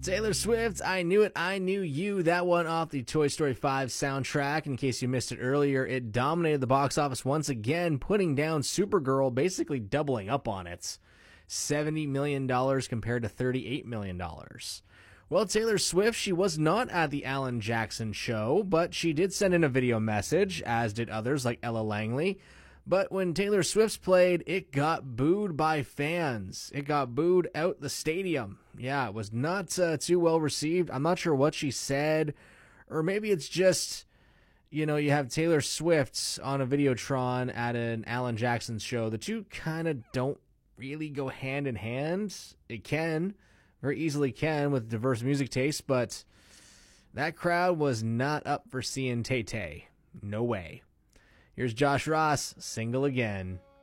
Taylor Swift, I Knew It, I Knew You. That one off the Toy Story 5 soundtrack. In case you missed it earlier, it dominated the box office once again, putting down Supergirl, basically doubling up on it. $70 million compared to $38 million. Well, Taylor Swift, she was not at the Alan Jackson show, but she did send in a video message, as did others like Ella Langley. But when Taylor Swift's played, it got booed by fans. It got booed out the stadium. Yeah, it was not too well received. I'm not sure what she said, or maybe it's just, you know, you have Taylor Swift on a Videotron at an Alan Jackson show. The two kind of don't really go hand in hand. It can, very easily can, with diverse music tastes, but that crowd was not up for seeing Tay-Tay. No way. Here's Josh Ross, Single Again.